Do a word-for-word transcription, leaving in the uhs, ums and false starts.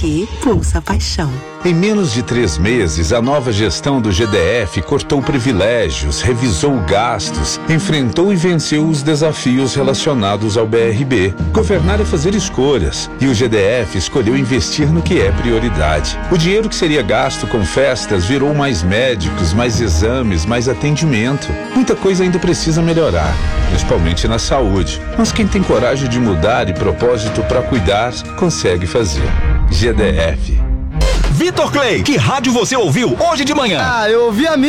Aqui, pulsa a paixão. Em menos de três meses, a nova gestão do G D F cortou privilégios, revisou gastos, enfrentou e venceu os desafios relacionados ao B R B. Governar é fazer escolhas, e o G D F escolheu investir no que é prioridade. O dinheiro que seria gasto com festas virou mais médicos, mais exames, mais atendimento. Muita coisa ainda precisa melhorar, principalmente na saúde. Mas quem tem coragem de mudar e propósito para cuidar, consegue fazer. G D F. Vitor Clay, que rádio você ouviu hoje de manhã? Ah, eu ouvi a minha.